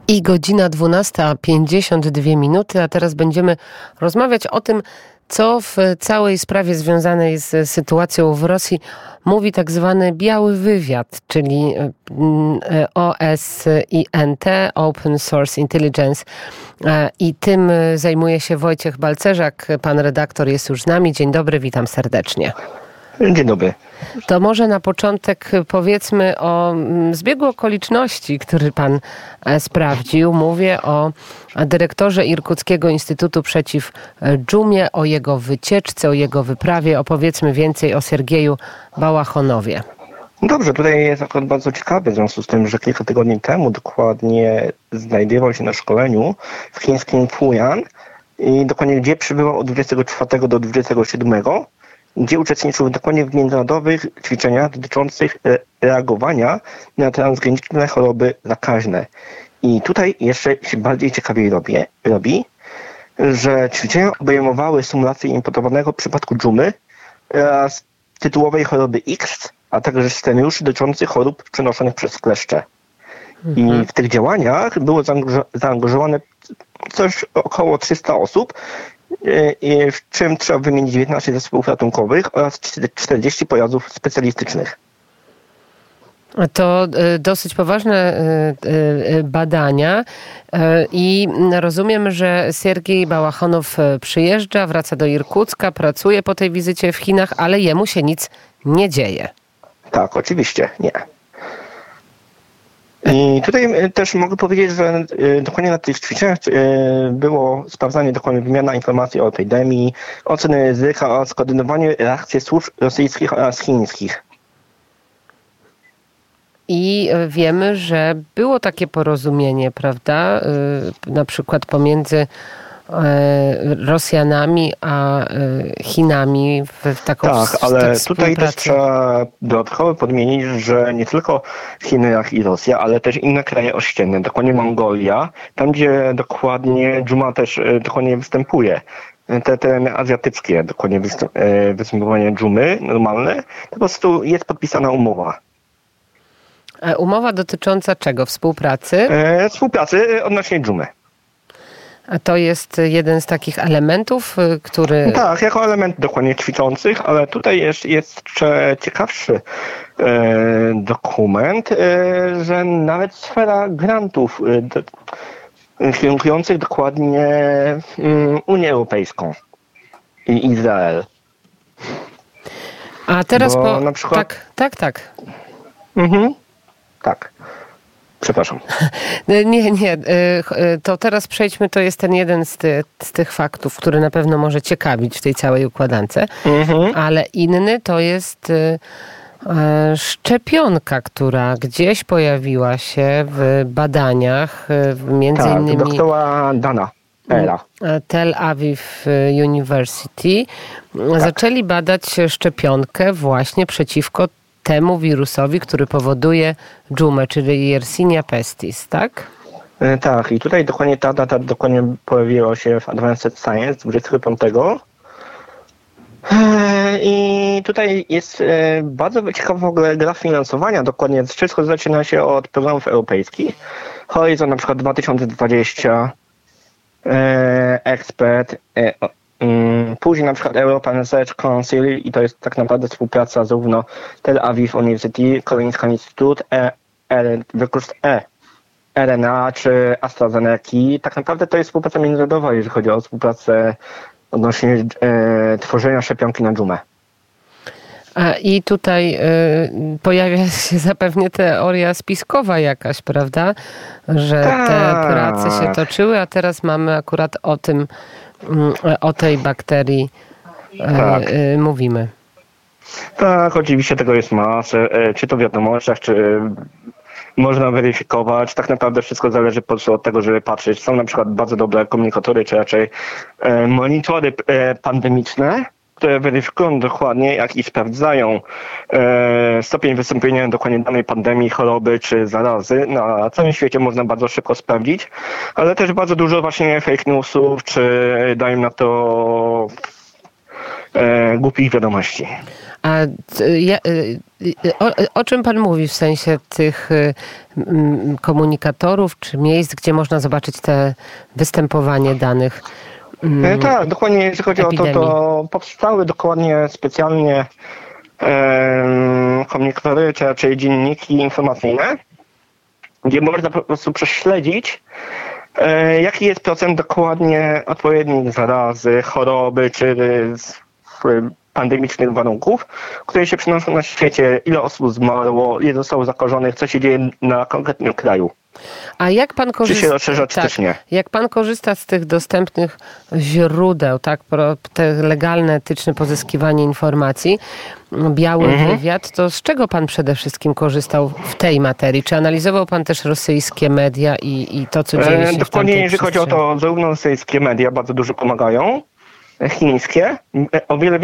I godzina 12:52, a teraz będziemy rozmawiać o tym, co w całej sprawie związanej z sytuacją w Rosji mówi tak zwany biały wywiad, czyli OSINT, Open Source Intelligence. I tym zajmuje się Wojciech Balcerzak. Pan redaktor jest już z nami. Dzień dobry, witam serdecznie. Dzień dobry. To może na początek powiedzmy o zbiegu okoliczności, który pan sprawdził. Mówię o dyrektorze Irkuckiego Instytutu przeciw dżumie, o jego wycieczce, o jego wyprawie. Opowiedzmy więcej o Siergieju Bałachonowie. Dobrze, tutaj jest akurat bardzo ciekawy w związku z tym, że kilka tygodni temu dokładnie znajdował się na szkoleniu w chińskim Fujian i dokładnie gdzie przybywał od 24 do 27, gdzie uczestniczył dokładnie w międzynarodowych ćwiczeniach dotyczących reagowania na transgraniczne choroby zakaźne. I tutaj jeszcze się bardziej ciekawiej robi, że ćwiczenia obejmowały symulację importowanego przypadku dżumy oraz tytułowej choroby X, a także scenariuszy dotyczących chorób przenoszonych przez kleszcze. I w tych działaniach było zaangażowane coś około 300 osób, w czym trzeba wymienić 19 zespołów ratunkowych oraz 40 pojazdów specjalistycznych. To dosyć poważne badania i rozumiem, że Siergiej Bałachonow przyjeżdża, wraca do Irkucka, pracuje po tej wizycie w Chinach, ale jemu się nic nie dzieje. Tak, oczywiście, nie. I tutaj też mogę powiedzieć, że dokładnie na tych ćwiczeniach było sprawdzanie dokładnie wymiana informacji o epidemii, oceny ryzyka oraz koordynowanie reakcji służb rosyjskich oraz chińskich. I wiemy, że było takie porozumienie, prawda, na przykład pomiędzy Rosjanami a Chinami w taką Tak, ale tutaj też współpracę. trzeba dodatkowo podmienić, że nie tylko Chiny, jak i Rosja, ale też inne kraje ościenne, dokładnie Mongolia, tam gdzie dokładnie dżuma też dokładnie występuje. Te tereny azjatyckie, dokładnie występowanie dżumy normalne, to po prostu jest podpisana umowa. Umowa dotycząca czego? Współpracy? Współpracy odnośnie dżumy. A to jest jeden z takich elementów, który... Tak, jako element dokładnie ćwiczących, ale tutaj jest jeszcze ciekawszy dokument, że nawet sfera grantów kierunkujących dokładnie Unię Europejską i Izrael. A teraz bo na przykład... Tak. Tak. Przepraszam. Nie. To teraz przejdźmy, to jest ten jeden z tych faktów, który na pewno może ciekawić w tej całej układance, ale inny to jest szczepionka, która gdzieś pojawiła się w badaniach, między innymi doktora Dana Tel Aviv University. Tak. Zaczęli badać szczepionkę właśnie przeciwko temu wirusowi, który powoduje dżumę, czyli Yersinia pestis, tak? Tak, i tutaj dokładnie ta data dokładnie pojawiła się w Advanced Science 25. I tutaj jest bardzo ciekawa w ogóle gra finansowania. Dokładnie wszystko zaczyna się od programów europejskich. Horizon na przykład 2020, Expert, później na przykład European Research Council i to jest tak naprawdę współpraca zarówno Tel Aviv University, Karolinska Instytut, RNA czy AstraZeneca. Tak naprawdę to jest współpraca międzynarodowa, jeżeli chodzi o współpracę odnośnie tworzenia szczepionki na dżumę. I tutaj pojawia się zapewne teoria spiskowa jakaś, prawda? Że te prace się toczyły, a teraz mamy akurat o tej bakterii mówimy. Tak, oczywiście tego jest masę. Czy to w wiadomościach, czy można weryfikować. Tak naprawdę wszystko zależy po prostu od tego, żeby patrzeć. Są na przykład bardzo dobre komunikatory, czy raczej monitory pandemiczne, które weryfikują dokładnie, jak i sprawdzają stopień wystąpienia dokładnie danej pandemii, choroby czy zarazy. Na całym świecie można bardzo szybko sprawdzić, ale też bardzo dużo właśnie fake newsów, czy dają na to głupich wiadomości. A o czym pan mówi w sensie tych komunikatorów czy miejsc, gdzie można zobaczyć te występowanie danych? Tak, dokładnie, jeżeli chodzi epidemii. o to powstały dokładnie specjalnie komunikatory, czy raczej dzienniki informacyjne, gdzie można po prostu prześledzić, jaki jest procent dokładnie odpowiednich zarazy, choroby, czy pandemicznych warunków, które się przenoszą na świecie, ile osób zmarło, ile zostało zakażonych, co się dzieje na konkretnym kraju. A jak pan korzysta, Czy się rozszerza, czy też nie? Jak pan korzysta z tych dostępnych źródeł, tak, te legalne, etyczne pozyskiwanie informacji, biały wywiad, to z czego pan przede wszystkim korzystał w tej materii? Czy analizował pan też rosyjskie media i to, co dzieje się w dokładnie, tamtej jeżeli chodzi o przestrzeni? to, zarówno rosyjskie media bardzo dużo pomagają, chińskie, o wiele